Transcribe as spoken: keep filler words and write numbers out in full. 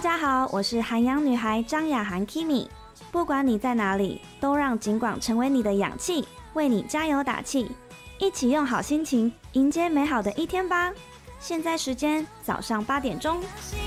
家好，我是韩阳女孩张雅涵 Kimi。不管你在哪里，都让警广成为你的氧气，为你加油打气。一起用好心情迎接美好的一天吧。现在时间早上八点钟。